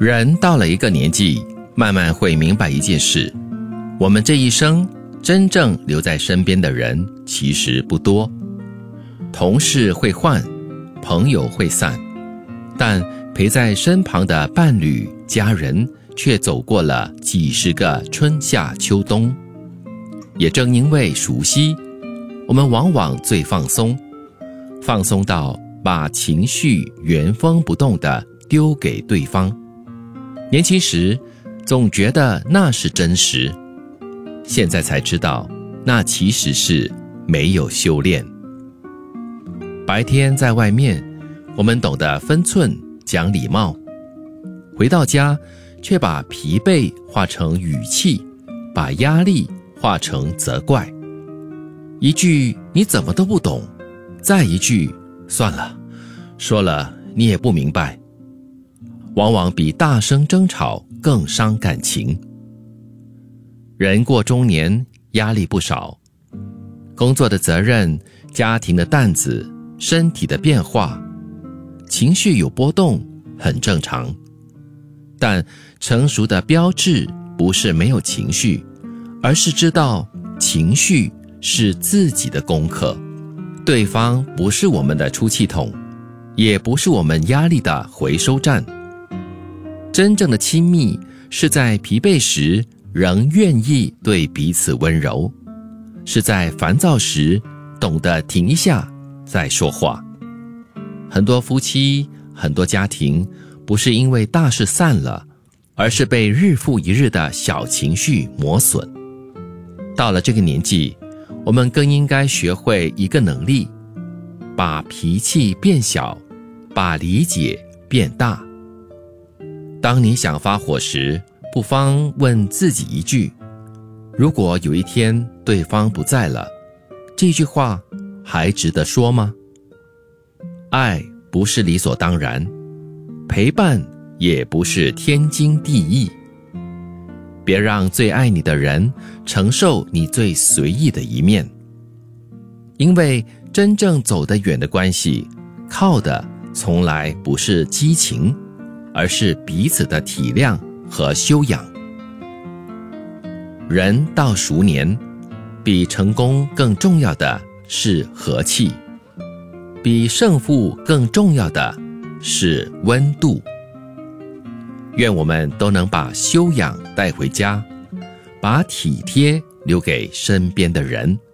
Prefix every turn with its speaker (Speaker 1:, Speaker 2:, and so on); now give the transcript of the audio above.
Speaker 1: 人到了一个年纪，慢慢会明白一件事，我们这一生真正留在身边的人其实不多。同事会换，朋友会散，但陪在身旁的伴侣、家人却走过了几十个春夏秋冬。也正因为熟悉，我们往往最放松到把情绪原封不动地丢给对方。年轻时总觉得那是真实，现在才知道那其实是没有修炼。白天在外面，我们懂得分寸讲礼貌，回到家却把疲惫化成语气，把压力化成责怪。一句你怎么都不懂，再一句算了，说了你也不明白，往往比大声争吵更伤感情。人过中年，压力不少，工作的责任，家庭的担子，身体的变化，情绪有波动很正常。但成熟的标志不是没有情绪，而是知道情绪是自己的功课，对方不是我们的出气筒，也不是我们压力的回收站。真正的亲密是在疲惫时仍愿意对彼此温柔，是在烦躁时懂得停一下再说话。很多夫妻，很多家庭不是因为大事散了，而是被日复一日的小情绪磨损。到了这个年纪，我们更应该学会一个能力，把脾气变小，把理解变大。当你想发火时，不妨问自己一句，如果有一天对方不在了，这句话还值得说吗？爱不是理所当然，陪伴也不是天经地义。别让最爱你的人承受你最随意的一面，因为真正走得远的关系，靠的从来不是激情，而是彼此的体谅和修养。人到熟年，比成功更重要的是和气，比胜负更重要的是温度。愿我们都能把修养带回家，把体贴留给身边的人。